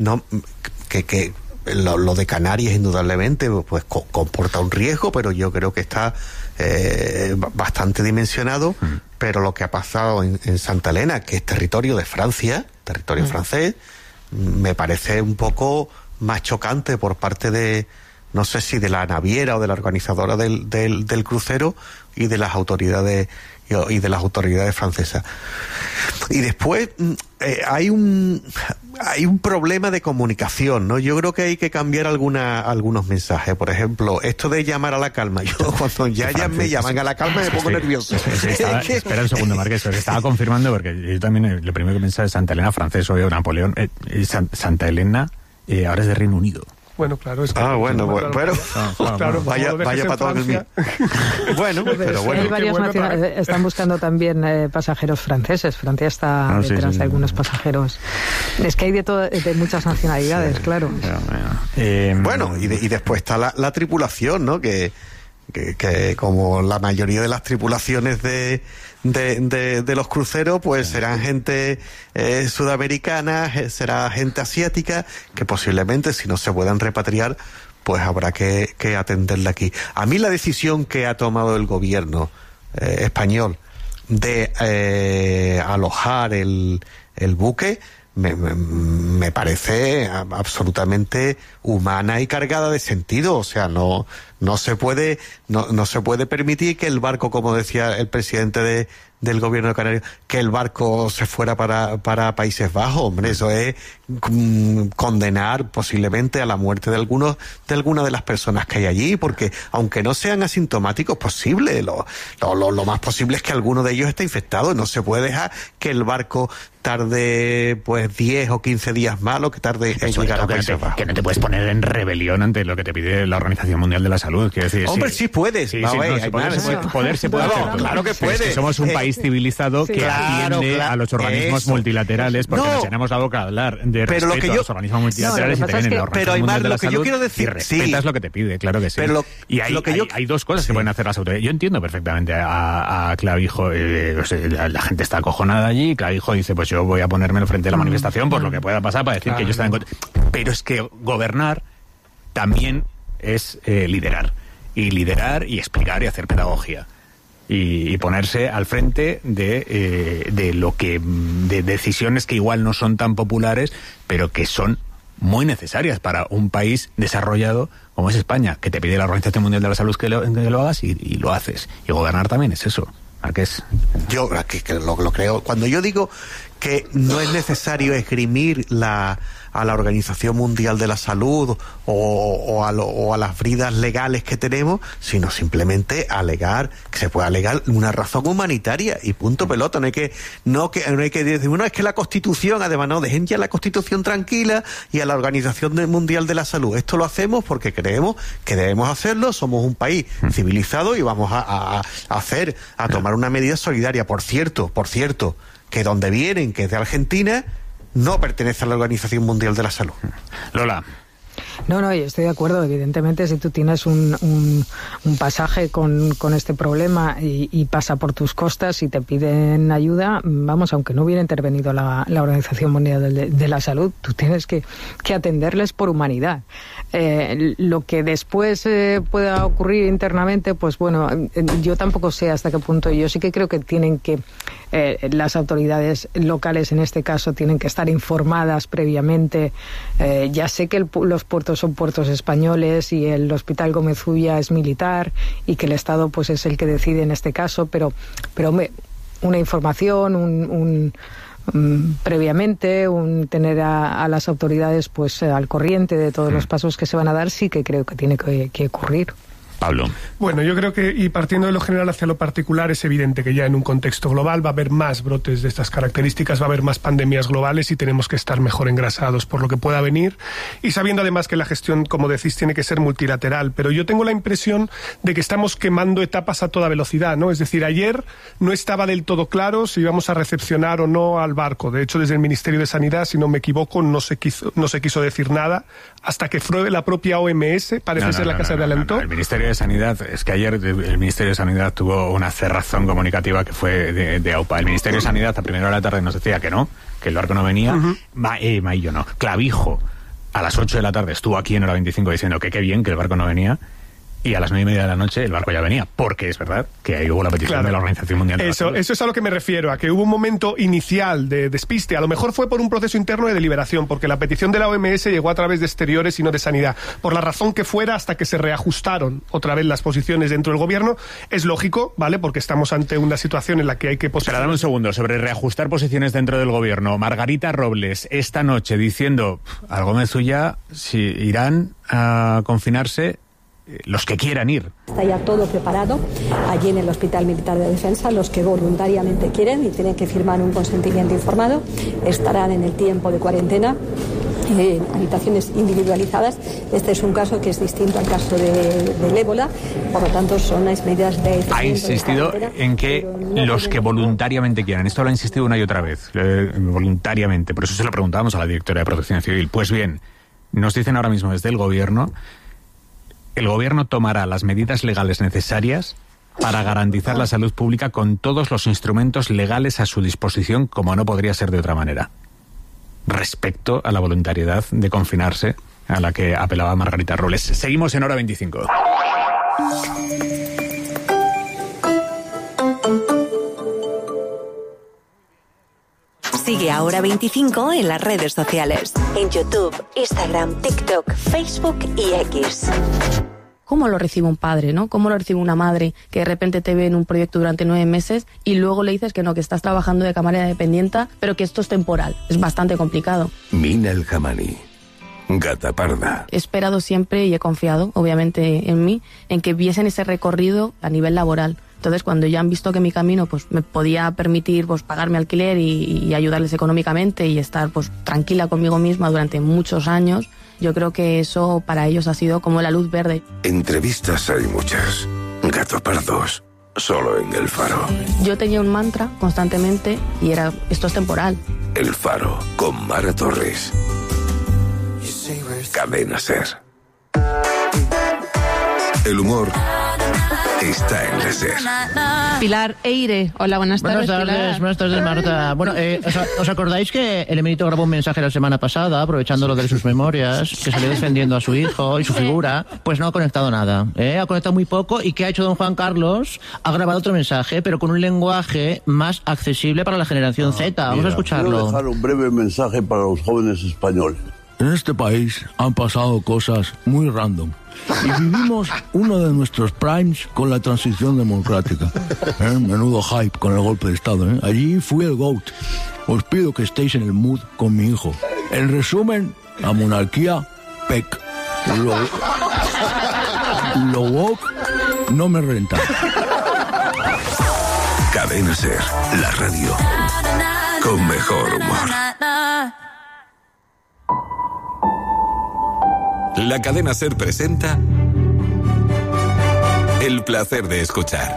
lo de Canarias indudablemente pues comporta un riesgo, pero yo creo que está bastante dimensionado. Pero lo que ha pasado en Santa Elena, que es territorio de Francia, territorio francés, me parece un poco más chocante por parte de, no sé si de la naviera o de la organizadora del crucero y de las autoridades francesas. Y después hay un problema de comunicación, ¿no? Yo creo que hay que cambiar algunos mensajes. Por ejemplo, esto de llamar a la calma. Yo cuando ya me llaman a la calma me pongo nervioso. Espera un segundo, Marqués, se estaba confirmando, porque yo también lo primero que pensaba es Santa Elena, francés o Napoleón. Santa Elena ahora es de Reino Unido. Bueno, claro, es que... claro, vaya para todo el mío. Pero bueno. Hay varias nacionalidades, están buscando también pasajeros franceses. Francia está detrás de algunos pasajeros. Es que hay de muchas nacionalidades, claro. Bueno, y después está la tripulación, ¿no? Que como la mayoría de las tripulaciones de los cruceros, pues serán gente sudamericana, será gente asiática, que posiblemente si no se puedan repatriar, pues habrá que atenderla aquí. A mí la decisión que ha tomado el gobierno español de alojar el buque me parece absolutamente humana y cargada de sentido. O sea, no se puede permitir que el barco, como decía el presidente del gobierno de Canarias, que el barco se fuera para Países Bajos. Hombre, eso es condenar posiblemente a la muerte de algunas de las personas que hay allí, porque aunque no sean asintomáticos, posible, lo más posible es que alguno de ellos esté infectado. No se puede dejar que el barco tarde pues 10 o 15 días más lo que tarde en llegar a Países Bajos. Que no te puedes poner en rebelión ante lo que te pide la Organización Mundial de la Salud. Quiero decir, hombre, sí puedes. Poder se puede hacer. Claro que puede. Es que somos un país civilizado que atiende a los organismos multilaterales, porque nos llenamos la boca a hablar de respeto a los organismos multilaterales y también en la Organización Mundial de la Salud. Y respetas lo que te pide, claro que sí. Y hay 2 cosas que pueden hacer las autoridades. Yo entiendo perfectamente a Clavijo. La gente está acojonada allí. Clavijo dice, pues yo voy a ponerme frente a la manifestación por lo que pueda pasar para decir que yo estaba en contra. Pero es que gobernar también es liderar y explicar y hacer pedagogía y ponerse al frente de decisiones que igual no son tan populares, pero que son muy necesarias para un país desarrollado como es España, que te pide la Organización Mundial de la Salud que lo hagas y lo haces. Y gobernar también es eso. Yo lo creo. Cuando yo digo que no es necesario esgrimir a la Organización Mundial de la Salud o a las bridas legales que tenemos, sino simplemente que se pueda alegar una razón humanitaria y punto pelota. No hay que decir, bueno, es que la Constitución, además, no, dejen ya la Constitución tranquila y a la Organización Mundial de la Salud. Esto lo hacemos porque creemos que debemos hacerlo, somos un país civilizado y vamos a tomar una medida solidaria. Por cierto, que donde vienen, que es de Argentina, no pertenece a la Organización Mundial de la Salud. Lola. No, yo estoy de acuerdo. Evidentemente, si tú tienes un pasaje con este problema y pasa por tus costas y te piden ayuda, vamos, aunque no hubiera intervenido la Organización Mundial de la Salud, tú tienes que atenderles por humanidad. Lo que después pueda ocurrir internamente, pues bueno, yo tampoco sé hasta qué punto. Yo sí que creo que tienen que las autoridades locales, en este caso, tienen que estar informadas previamente. Ya sé que los puertos son puertos españoles y el Hospital Gómez Ulla es militar y que el Estado pues es el que decide en este caso, pero una información, previamente, tener a las autoridades pues al corriente de todos los pasos que se van a dar, sí que creo que tiene que ocurrir. Pablo. Bueno, yo creo que, y partiendo de lo general hacia lo particular, es evidente que ya en un contexto global va a haber más brotes de estas características, va a haber más pandemias globales y tenemos que estar mejor engrasados por lo que pueda venir, y sabiendo además que la gestión, como decís, tiene que ser multilateral. Pero yo tengo la impresión de que estamos quemando etapas a toda velocidad, ¿no? Es decir, ayer no estaba del todo claro si íbamos a recepcionar o no al barco. De hecho, desde el Ministerio de Sanidad, si no me equivoco, no se quiso decir nada hasta que fue la propia OMS, parece ser la que se adelantó. El Ministerio de Sanidad, es que ayer el Ministerio de Sanidad tuvo una cerrazón comunicativa que fue de AUPA. El Ministerio de Sanidad a primera hora de la tarde nos decía que no, que el barco no venía. Maillo no. Clavijo a las 8 de la tarde estuvo aquí en Hora 25 diciendo que qué bien que el barco no venía. Y a las 9:30 de la noche el barco ya venía, porque es verdad que ahí hubo la petición de la Organización Mundial de la Salud. Eso es a lo que me refiero, a que hubo un momento inicial de despiste. A lo mejor fue por un proceso interno de deliberación, porque la petición de la OMS llegó a través de exteriores y no de sanidad. Por la razón que fuera, hasta que se reajustaron otra vez las posiciones dentro del gobierno. Es lógico, ¿vale? Porque estamos ante una situación en la que hay que Pero dame un segundo, sobre reajustar posiciones dentro del gobierno. Margarita Robles, esta noche, diciendo al Gómez Ulla si irán a confinarse los que quieran ir. Está ya todo preparado allí en el Hospital Militar de Defensa. Los que voluntariamente quieren y tienen que firmar un consentimiento informado estarán en el tiempo de cuarentena en habitaciones individualizadas. Este es un caso que es distinto al caso del ébola, por lo tanto son las medidas de... Ha insistido en que los que voluntariamente quieran. Esto lo ha insistido una y otra vez, voluntariamente. Por eso se lo preguntábamos a la directora de Protección Civil. Pues bien, nos dicen ahora mismo desde el gobierno: el gobierno tomará las medidas legales necesarias para garantizar la salud pública con todos los instrumentos legales a su disposición, como no podría ser de otra manera, respecto a la voluntariedad de confinarse a la que apelaba Margarita Robles. Seguimos en Hora 25. Sigue a Hora 25 en las redes sociales. En YouTube, Instagram, TikTok, Facebook y X. ¿Cómo lo recibe un padre, no? ¿Cómo lo recibe una madre que de repente te ve en un proyecto durante 9 meses y luego le dices que no, que estás trabajando de camarera dependiente, pero que esto es temporal? Es bastante complicado. Mina El Jamani, Gata Parda. He esperado siempre y he confiado, obviamente, en mí, en que viesen ese recorrido a nivel laboral. Entonces, cuando ya han visto que mi camino pues me podía permitir pues pagar mi alquiler y ayudarles económicamente y estar pues tranquila conmigo misma durante muchos años, yo creo que eso para ellos ha sido como la luz verde. Entrevistas hay muchas. Gato Pardos, solo en El Faro. Yo tenía un mantra constantemente y era: esto es temporal. El Faro, con Mara Torres. Cadena SER. El humor está en la SER. Pilar Eire. Hola, buenas tardes. Buenas tardes, Marta. Bueno, ¿os acordáis que el emérito grabó un mensaje la semana pasada, aprovechando lo de sus memorias, que salió defendiendo a su hijo y su figura? Pues no ha conectado nada, ha conectado muy poco. ¿Y qué ha hecho don Juan Carlos? Ha grabado otro mensaje, pero con un lenguaje más accesible para la generación Z. Vamos a escucharlo. Quiero dejar un breve mensaje para los jóvenes españoles. En este país han pasado cosas muy random y vivimos uno de nuestros primes con la transición democrática. Menudo hype con el golpe de Estado. Allí fui el GOAT. Os pido que estéis en el mood con mi hijo. En resumen, la monarquía, PEC. Lo woke no me renta. Cadena SER, la radio con mejor humor. La Cadena SER presenta El placer de escuchar.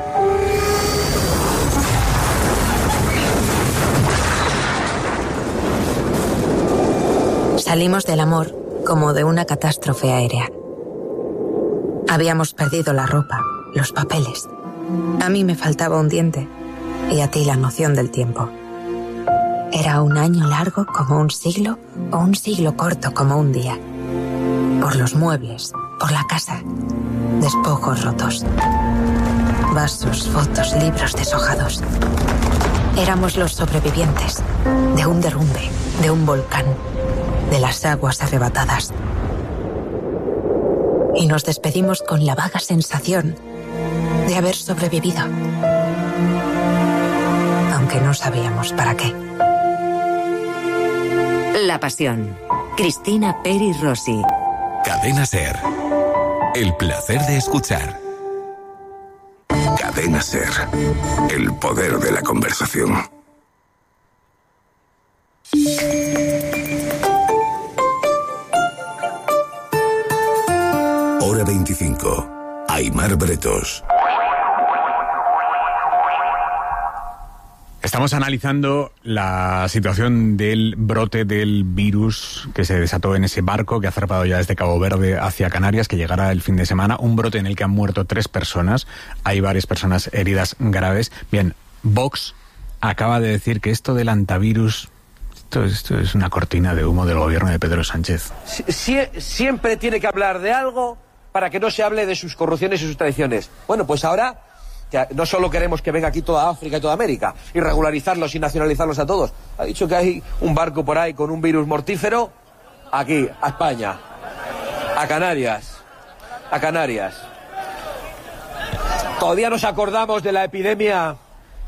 Salimos del amor como de una catástrofe aérea. Habíamos perdido la ropa, los papeles. A mí me faltaba un diente y a ti la noción del tiempo. Era un año largo como un siglo o un siglo corto como un día. Por los muebles, por la casa, despojos rotos. Vasos, fotos, libros deshojados. Éramos los sobrevivientes de un derrumbe, de un volcán, de las aguas arrebatadas. Y nos despedimos con la vaga sensación de haber sobrevivido. Aunque no sabíamos para qué. La Pasión. Cristina Peri Rossi. Cadena SER. El placer de escuchar. Cadena SER. El poder de la conversación. Hora 25. Aimar Bretos. Estamos analizando la situación del brote del virus que se desató en ese barco que ha zarpado ya desde Cabo Verde hacia Canarias, que llegará el fin de semana. Un brote en el que han muerto 3 personas. Hay varias personas heridas graves. Bien, Vox acaba de decir que esto del antivirus, esto es una cortina de humo del gobierno de Pedro Sánchez. Siempre tiene que hablar de algo para que no se hable de sus corrupciones y sus traiciones. Bueno, pues ahora no solo queremos que venga aquí toda África y toda América y regularizarlos y nacionalizarlos a todos. Ha dicho que hay un barco por ahí con un virus mortífero aquí, a España, a Canarias. Todavía nos acordamos de la epidemia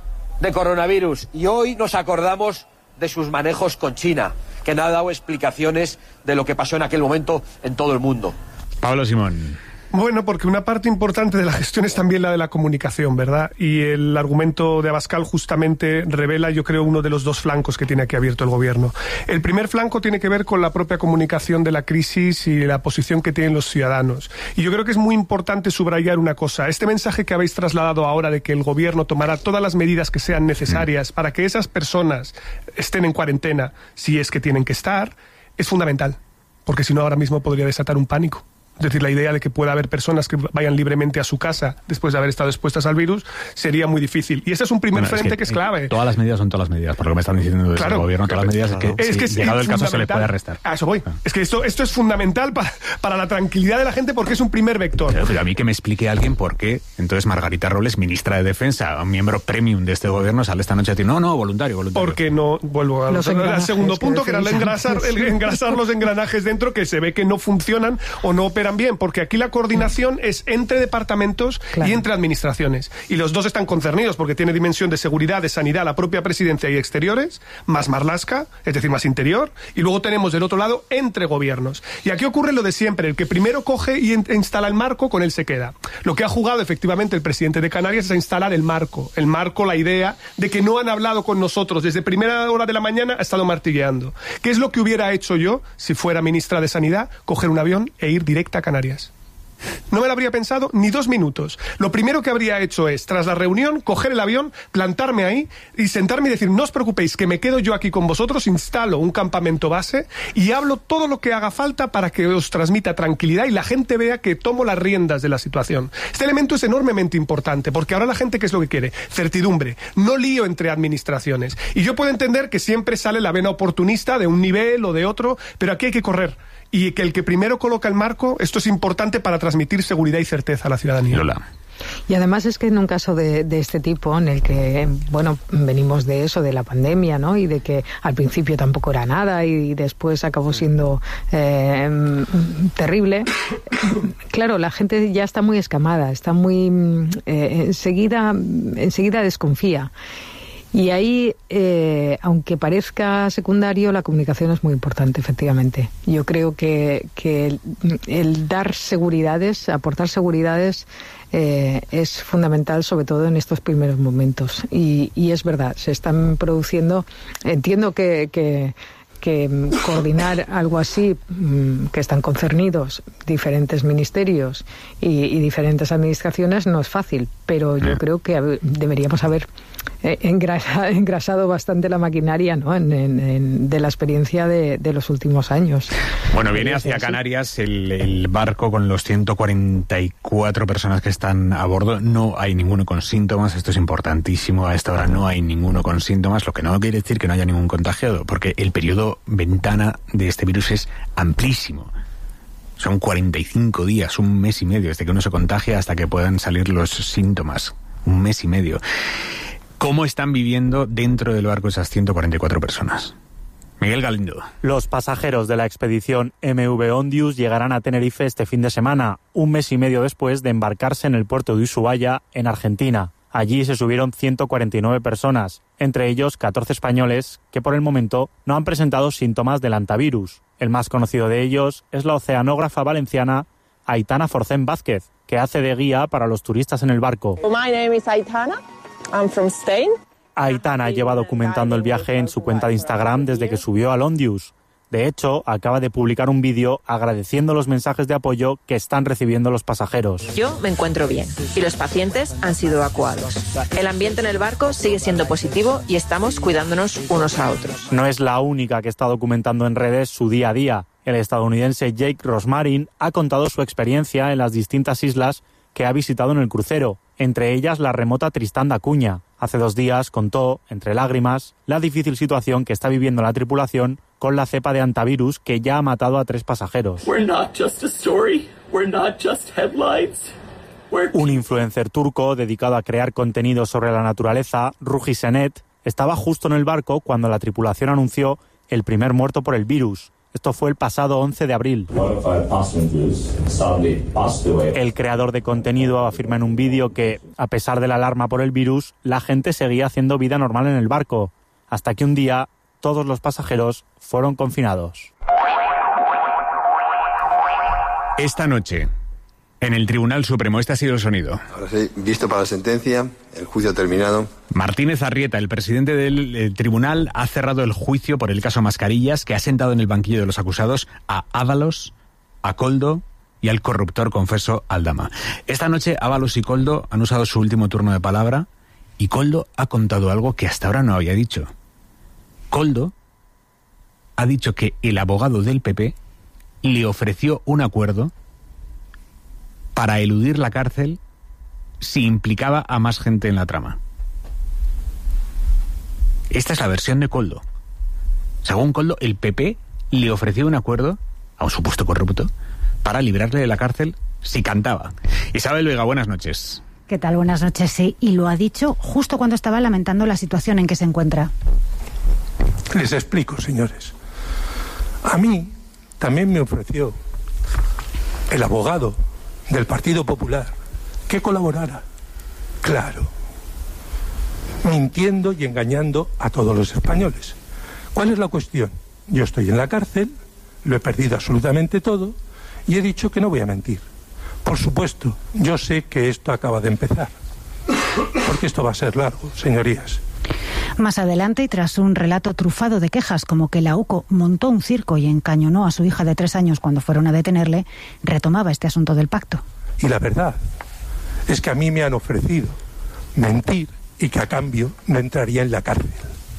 de coronavirus y hoy nos acordamos de sus manejos con China, que no ha dado explicaciones de lo que pasó en aquel momento en todo el mundo. Pablo Simón. Bueno, porque una parte importante de la gestión es también la de la comunicación, ¿verdad? Y el argumento de Abascal justamente revela, yo creo, uno de los 2 flancos que tiene aquí abierto el gobierno. El primer flanco tiene que ver con la propia comunicación de la crisis y la posición que tienen los ciudadanos. Y yo creo que es muy importante subrayar una cosa. Este mensaje que habéis trasladado ahora de que el gobierno tomará todas las medidas que sean necesarias para que esas personas estén en cuarentena, si es que tienen que estar, es fundamental. Porque si no, ahora mismo podría desatar un pánico. Es decir, la idea de que pueda haber personas que vayan libremente a su casa después de haber estado expuestas al virus sería muy difícil. Y ese es un primer frente que es clave. Todas las medidas son todas las medidas, por lo que me están diciendo desde el gobierno. Todas las medidas es que llegado el caso se le puede arrestar. A eso voy. Es que esto es fundamental para la tranquilidad de la gente porque es un primer vector. Pero a mí que me explique alguien por qué entonces Margarita Robles, ministra de Defensa, un miembro premium de este gobierno, sale esta noche a decir no, voluntario. Porque no, vuelvo al segundo punto, que era engrasar los engranajes dentro, que se ve que no funcionan o no operan bien, porque aquí la coordinación es entre departamentos y entre administraciones. Y los 2 están concernidos porque tiene dimensión de seguridad, de sanidad, la propia presidencia y exteriores, más Marlaska, es decir, más interior, y luego tenemos del otro lado entre gobiernos. Y aquí ocurre lo de siempre, el que primero coge y instala el marco, con él se queda. Lo que ha jugado efectivamente el presidente de Canarias es a instalar el marco, la idea de que no han hablado con nosotros desde primera hora de la mañana, ha estado martilleando. ¿Qué es lo que hubiera hecho yo si fuera ministra de Sanidad? Coger un avión e ir directa a Canarias. No me lo habría pensado ni 2 minutos. Lo primero que habría hecho es, tras la reunión, coger el avión, plantarme ahí y sentarme y decir, no os preocupéis, que me quedo yo aquí con vosotros, instalo un campamento base y hablo todo lo que haga falta para que os transmita tranquilidad y la gente vea que tomo las riendas de la situación. Este elemento es enormemente importante, porque ahora la gente, ¿qué es lo que quiere? Certidumbre, no lío entre administraciones. Y yo puedo entender que siempre sale la vena oportunista de un nivel o de otro, pero aquí hay que correr. Y que el que primero coloca el marco, esto es importante para transmitir seguridad y certeza a la ciudadanía. Lola. Y además es que en un caso de este tipo, en el que, bueno, venimos de eso, de la pandemia, ¿no? Y de que al principio tampoco era nada y después acabó siendo terrible. Claro, la gente ya está muy escamada, está muy enseguida desconfía. Y ahí, aunque parezca secundario, la comunicación es muy importante, efectivamente. Yo creo que el dar seguridades, aportar seguridades, es fundamental, sobre todo en estos primeros momentos. Y es verdad, se están produciendo, entiendo que coordinar algo así, que están concernidos diferentes ministerios y diferentes administraciones, no es fácil, pero yo creo que deberíamos haber engrasado bastante la maquinaria, ¿no? de la experiencia de los últimos años. Bueno, viene hacia Canarias el barco con los 144 personas que están a bordo. No hay ninguno con síntomas, esto es importantísimo. A esta hora no hay ninguno con síntomas, lo que no quiere decir que no haya ningún contagiado, porque el periodo ventana de este virus es amplísimo. Son 45 días, un mes y medio, desde que uno se contagia hasta que puedan salir los síntomas. Un mes y medio. ¿Cómo están viviendo dentro del barco esas 144 personas? Miguel Galindo. Los pasajeros de la expedición MV Ondius llegarán a Tenerife este fin de semana, un mes y medio después de embarcarse en el puerto de Ushuaia, en Argentina. Allí se subieron 149 personas, entre ellos 14 españoles que por el momento no han presentado síntomas del hantavirus. El más conocido de ellos es la oceanógrafa valenciana Aitana Forcén Vázquez, que hace de guía para los turistas en el barco. My name is Aitana. I'm from Spain. Aitana lleva documentando el viaje en su cuenta de Instagram desde que subió al Ondius. De hecho, acaba de publicar un vídeo agradeciendo los mensajes de apoyo que están recibiendo los pasajeros. Yo me encuentro bien y los pacientes han sido evacuados. El ambiente en el barco sigue siendo positivo y estamos cuidándonos unos a otros. No es la única que está documentando en redes su día a día. El estadounidense Jake Rosmarin ha contado su experiencia en las distintas islas que ha visitado en el crucero, entre ellas la remota Tristán da Cunha. Hace 2 días contó, entre lágrimas, la difícil situación que está viviendo la tripulación con la cepa de hantavirus que ya ha matado a 3 pasajeros. Un influencer turco dedicado a crear contenido sobre la naturaleza, Ruhi Senet, estaba justo en el barco cuando la tripulación anunció el primer muerto por el virus. Esto fue el pasado 11 de abril. El creador de contenido afirma en un vídeo que, a pesar de la alarma por el virus, la gente seguía haciendo vida normal en el barco, hasta que un día todos los pasajeros fueron confinados. Esta noche, en el Tribunal Supremo, este ha sido el sonido. Ahora sí, visto para la sentencia, el juicio terminado. Martínez Arrieta, el presidente del tribunal, ha cerrado el juicio por el caso Mascarillas, que ha sentado en el banquillo de los acusados a Ábalos, a Koldo y al corruptor confeso Aldama. Esta noche Ábalos y Koldo han usado su último turno de palabra y Koldo ha contado algo que hasta ahora no había dicho. Koldo ha dicho que el abogado del PP le ofreció un acuerdo para eludir la cárcel si implicaba a más gente en la trama. Esta es la versión de Koldo. Según Koldo, el PP le ofreció un acuerdo a un supuesto corrupto para librarle de la cárcel si cantaba. Isabel Vega, buenas noches. ¿Qué tal? Buenas noches, sí. Y lo ha dicho justo cuando estaba lamentando la situación en que se encuentra. Les explico, señores. A mí también me ofreció el abogado del Partido Popular que colaborara. Claro. Mintiendo y engañando a todos los españoles. ¿Cuál es la cuestión? Yo estoy en la cárcel, lo he perdido absolutamente todo y he dicho que no voy a mentir. Por supuesto, yo sé que esto acaba de empezar. Porque esto va a ser largo, señorías. Más adelante, y tras un relato trufado de quejas como que la UCO montó un circo y encañonó a su hija de 3 años cuando fueron a detenerle, retomaba este asunto del pacto. Y la verdad es que a mí me han ofrecido mentir y que a cambio no entraría en la cárcel.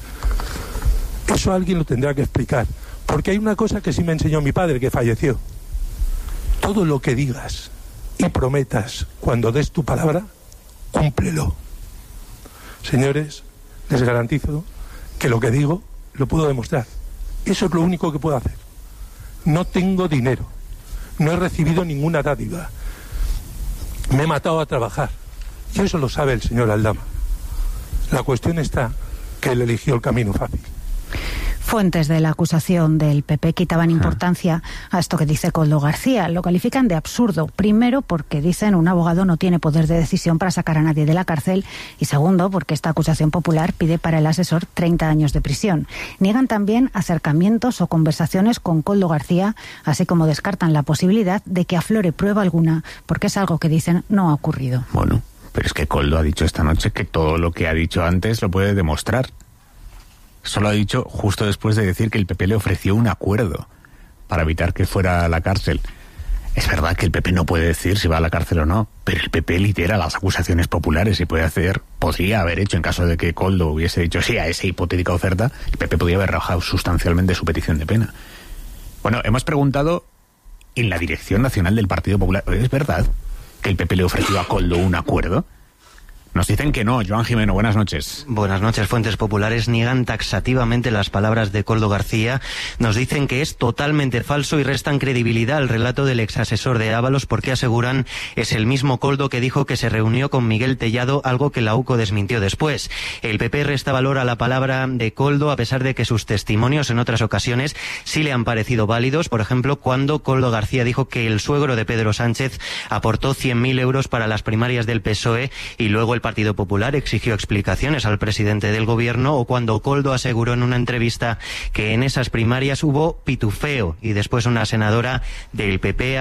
Eso alguien lo tendrá que explicar, porque hay una cosa que sí me enseñó mi padre, que falleció. Todo lo que digas y prometas cuando des tu palabra, cúmplelo. Señores, les garantizo que lo que digo lo puedo demostrar. Eso es lo único que puedo hacer. No tengo dinero, no he recibido ninguna dádiva, me he matado a trabajar y eso lo sabe el señor Aldama. La cuestión está que él eligió el camino fácil. Fuentes de la acusación del PP quitaban importancia a esto que dice Koldo García. Lo califican de absurdo. Primero, porque dicen un abogado no tiene poder de decisión para sacar a nadie de la cárcel. Y segundo, porque esta acusación popular pide para el asesor 30 años de prisión. Niegan también acercamientos o conversaciones con Koldo García, así como descartan la posibilidad de que aflore prueba alguna, porque es algo que dicen no ha ocurrido. Bueno, pero es que Koldo ha dicho esta noche que todo lo que ha dicho antes lo puede demostrar. Eso lo ha dicho justo después de decir que el PP le ofreció un acuerdo para evitar que fuera a la cárcel. Es verdad que el PP no puede decir si va a la cárcel o no, pero el PP lidera las acusaciones populares y podría haber hecho, en caso de que Koldo hubiese dicho sí a esa hipotética oferta, el PP podría haber rebajado sustancialmente su petición de pena. Bueno, hemos preguntado en la Dirección Nacional del Partido Popular, ¿es verdad que el PP le ofreció a Koldo un acuerdo? Nos dicen que no. Joan Jimeno, buenas noches. Buenas noches. Fuentes populares niegan taxativamente las palabras de Koldo García. Nos dicen que es totalmente falso y restan credibilidad al relato del exasesor de Ábalos porque aseguran es el mismo Koldo que dijo que se reunió con Miguel Tellado, algo que la UCO desmintió después. El PP resta valor a la palabra de Koldo a pesar de que sus testimonios en otras ocasiones sí le han parecido válidos. Por ejemplo, cuando Koldo García dijo que el suegro de Pedro Sánchez aportó 100.000 euros para las primarias del PSOE y luego el Partido Popular exigió explicaciones al presidente del gobierno, o cuando Koldo aseguró en una entrevista que en esas primarias hubo pitufeo y después una senadora del PP